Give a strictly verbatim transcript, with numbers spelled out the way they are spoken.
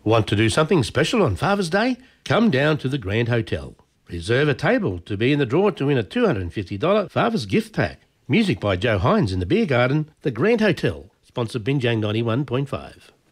Want to do something special on Father's Day? Come down to the Grand Hotel. Reserve a table to be in the draw to win a two hundred fifty dollars Father's gift pack. Music by Joe Hines in the Beer Garden, the Grand Hotel. Sponsored Binjang ninety-one point five.